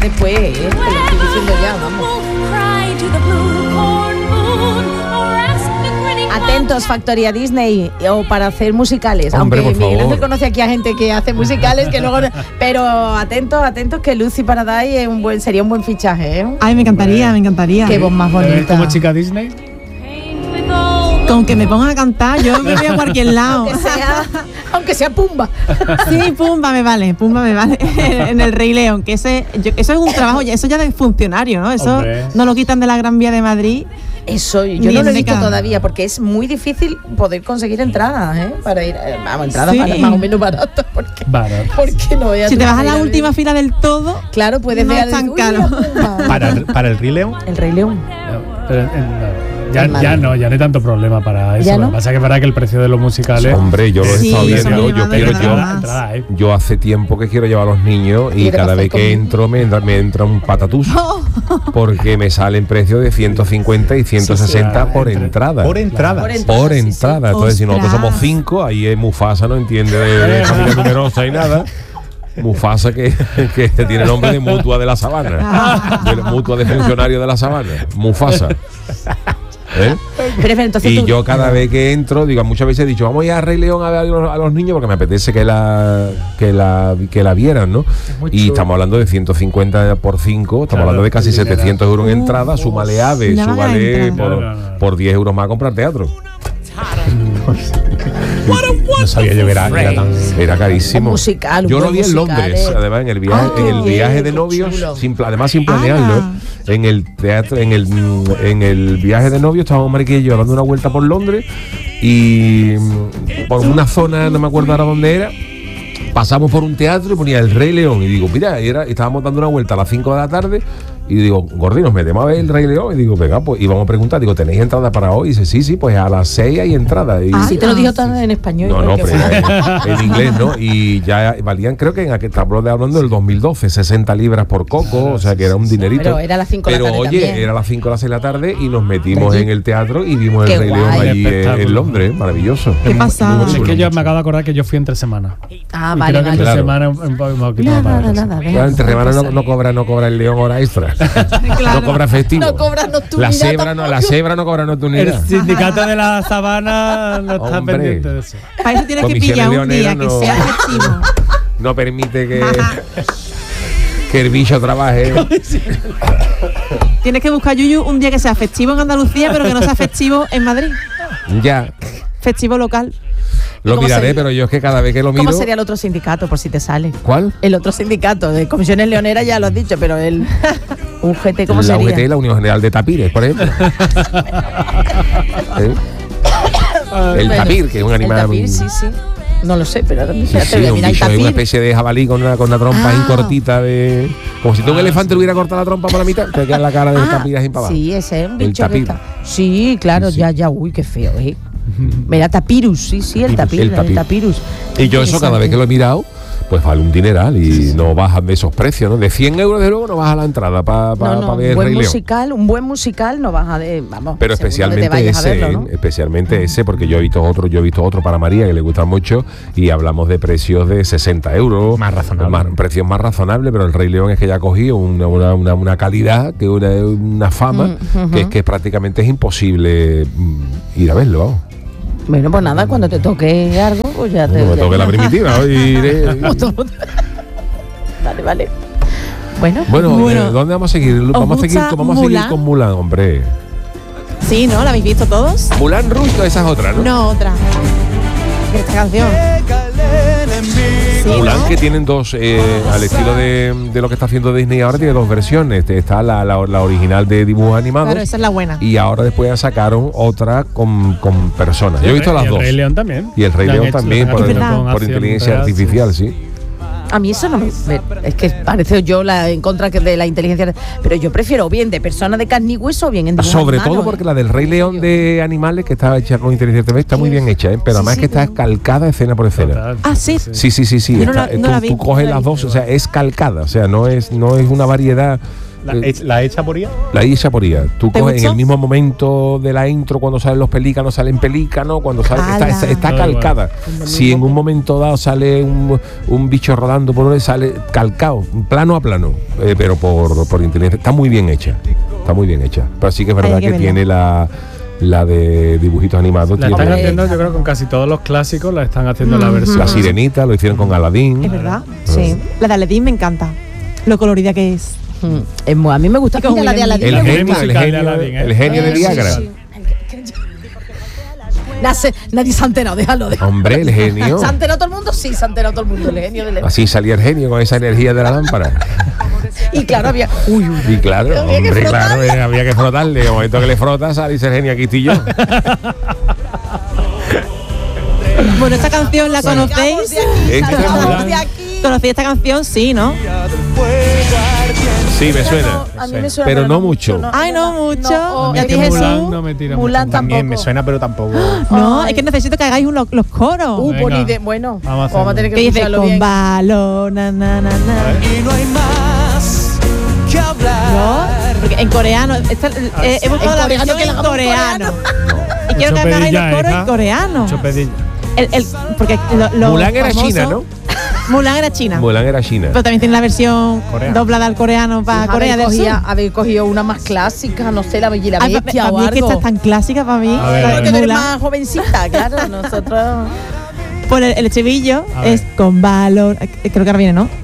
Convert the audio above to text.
después, te lo estoy diciendo ya, vamos. Atentos, Factoría Disney, o para hacer musicales. Hombre, aunque por Miguel favor. Ángel conoce aquí a gente que hace musicales que luego, pero atentos que Lucy Paradise sería un buen fichaje, ¿eh? Ay, me encantaría. Qué voz más bonita. ¿Como chica Disney? Con que me pongan a cantar, yo me voy a cualquier lado. Aunque sea Pumba. Sí, Pumba me vale en el Rey León, que eso es un trabajo, eso ya de funcionario, ¿no? Eso Hombre. no lo quitan de la Gran Vía de Madrid. Eso, yo Ni no lo he en visto década. todavía porque es muy difícil poder conseguir entradas, ¿eh? Para ir, entradas Sí. más o menos baratas, porque no voy a Si te vas a la ir última ver. fila del todo, Claro, puedes no ver es tan uy, caro. Pumba. ¿Para el Rey León? El Rey León. No, pero, no. En Madrid. Ya no hay tanto problema para eso. ¿Ya no? Lo que pasa es que es verdad que el precio de los musicales. Hombre, yo lo he Sí, estado son viendo, elevados, pero elevados. Entrada, ¿eh? yo hace tiempo que quiero llevar a los niños y ¿Quieres cada hacer vez que conmigo? entro me entra un patatús porque me salen precios de 150 y 160 Sí, por entre- entrada. Por entrada. Por sí, sí. entrada. Entonces, si nosotros Ostras. somos 5, ahí es Mufasa, no entiende de familia numerosa y nada. Mufasa que tiene nombre de mutua de la sabana, de mutua de funcionario de la sabana. Mufasa. ¿Eh? Pero entonces Y tú- yo cada vez que entro, digo, muchas veces he dicho, vamos a ir a Rey León a ver a los niños porque me apetece que la vieran, ¿no? Y estamos hablando de 150 por 5, estamos hablando de casi 700 euros en entrada, súmale AVE, ya van a súmale entrar. por 10 euros más a comprar teatro. No sabía yo que era tan... Era carísimo. Un musical, un yo lo buen vi en musical, Londres, además en el viaje, qué bien, de qué novios, chulo. además sin planearlo, ¡Hala! en el teatro, en el viaje de novios estábamos Mariquilla y yo dando una vuelta por Londres y por una zona, no me acuerdo ahora dónde era, pasamos por un teatro y ponía el Rey León y digo, mira, estábamos dando una vuelta a las 5 de la tarde y digo, Gordi, nos metemos a ver el Rey León y digo, venga, pues, y vamos a preguntar, digo, ¿tenéis entrada para hoy? Y dice, sí, pues a las 6 hay entrada. Y, Sí, te lo dijo todo en español. no, porque pero fue- en inglés, ¿no? Y ya valían, creo que en aquel estamos hablando del 2012, 60 libras por coco, o sea que era un dinerito. Pero era a las 5 de la Pero tarde oye, también. era a las 5 o las 6 de la tarde y nos metimos Allí. en el teatro y vimos Qué el Rey León guay. allí Espectáculo. en Londres, maravilloso. ¿Qué pasaba? Es que yo me acabo de acordar que yo fui entre semana. Ah, Y vale, creo que entre vale. Claro. semana un poquito más barato, sí. Nada. Claro, entre semanas no cobra el León hora extra. Claro. No cobra festivo. No cobra nocturnidad La cebra no cobra El nocturnidad. sindicato de la sabana no está Hombre. pendiente de eso. Para eso tienes que Comisiones pillar un día leoneras que no- sea festivo. No permite que el bicho trabaje. Tienes que buscar, Yuyu, un día que sea festivo en Andalucía, pero que no sea festivo en Madrid. Ya. Festivo local. Lo cómo miraré, sería? pero yo es que cada vez que lo miro. ¿Cómo sería el otro sindicato, por si te sale? ¿Cuál? El otro sindicato de comisiones leoneras ya lo has dicho, pero el UGT, ¿cómo La sería? UGT, la Unión General de Tapires, por ejemplo. ¿Eh? El Bueno, tapir, que es un animal. El tapir, sí. No lo sé, pero ahora Sí, te sí, voy a un mirar el bicho, es una tapir. especie de jabalí con una trompa ahí Ah. cortita de. Como si tú un elefante le hubiera cortado la trompa por la mitad, te queda la cara del tapir así para abajo. Sí, ese es un El bicho que tapir. está. Sí, claro, Sí. ya, uy, qué feo, ¿eh? Mira, tapirus, sí, el tapir, el el tapir. tapirus. Y yo eso cada vez que lo he mirado, pues vale un dineral y no bajan de esos precios, ¿no? De 100 euros de luego no baja la entrada para No, ver el Rey León. un buen musical no baja de, vamos. Pero seguro que te especialmente vayas a ese, verlo, ¿no? especialmente ese, porque yo he visto otro para María que le gusta mucho y hablamos de precios de 60 euros. Más razonable. Precios más razonables, pero el Rey León es que ya ha cogido una calidad, que una fama, que es prácticamente es imposible ir a verlo, vamos. Bueno, pues nada, cuando te toque algo, pues ya te... Cuando me toque la primitiva, hoy iré. Vale. Bueno, Bueno, ¿dónde vamos a seguir? Vamos a seguir gusta con Mulan, hombre. Sí, ¿no? ¿La habéis visto todos? Mulan Rouge, esa es otra, ¿no? No, otra. Esta canción. Sí, Mulan, ¿no? que tienen dos, al estilo de lo que está haciendo Disney ahora, tiene dos versiones. Está la original de dibujos animados. Claro, esa es la buena. Y ahora después ya sacaron otra con personas. Yo he visto las Y dos. el Rey León también. Y el Rey La han León hecho, también, la han por, hecho verdad. con por acción inteligencia real, artificial, sí. a mí eso no me... Es que parece yo en contra de la inteligencia... Pero yo prefiero bien de persona de carne y hueso o bien en dibujos Sobre animados, todo porque la del Rey León de animales, que está hecha con inteligencia artificial, está muy bien hecha, pero Sí, además sí, que está pero- calcada escena por escena. Total. Ah, sí. Sí. Yo no la vi, Tú coges no la las vi. dos, o sea, es calcada, o sea, no es una variedad La hecha por IA. La isla por IA. Tú ¿Te coges en gustó? el mismo momento de la intro, cuando salen los pelícanos, salen pelícanos, cuando sale, ¡Hala! está No, calcada. Si en un momento dado sale un bicho rodando por donde sale calcado, plano a plano, pero por inteligencia. Está muy bien hecha. Está muy bien hecha. Pero sí que es verdad Hay que que verla. tiene la de dibujitos animados. La están tiene haciendo, yo creo, con casi todos los clásicos, la están haciendo la versión. La Sirenita, lo hicieron con Aladdin. Es verdad. Sí. La de Aladdin me encanta. Lo colorida que es. A mí me gusta. Y con Mira, la de Will Aladdin. El me genio, gusta. el musical de genio, Aladdin, el genio de Sí, Viagra. sí. Nadie se ha enterado, déjalo. Hombre, el genio. ¿Se ha enterado todo el mundo? Sí, se ha enterado todo el mundo. El genio del Así salía el genio con esa energía de la lámpara. Y claro, había. Y claro, Había que hombre, frotarle. claro, había que frotarle. En el momento que le frotas, sale el genio aquí estoy yo. Bueno, esta canción la conocéis. Esta- de aquí. ¿Conocéis esta canción? Sí, ¿no? Sí, me suena. A mí me suena, Pero no mucho. Ay, no mucho. No, ¿Y a ti, Mulan Jesús? no me tira Mulan mucho. También me tampoco. suena, pero tampoco. No, Ay. es que necesito que hagáis los coros. Venga. Bueno, Vamos a vamos a tener que que dice escucharlo con bien. balón, na, na, na, na. Y no hay más que hablar. No, porque en coreano. He buscado la En coreano, versión que la en hagamos coreano. Y quiero Mucho que me hagáis pedir los ya, coros hija. en coreano. Mucho pedir. Porque Mulan era china, ¿no? Mulan era china. Mulan era china. Pero también tiene la versión Coreana. doblada al coreano para Corea del Sur. Haber cogido una más clásica, no sé, la Bella y la Ay, Bestia o para mí es que algo. esta es tan clásica para mí. A ver, la a de ver. Porque tú eres Mulan. más jovencita, claro. Nosotros. Pues el estribillo A ver. es con balón. Creo que ahora viene, ¿no?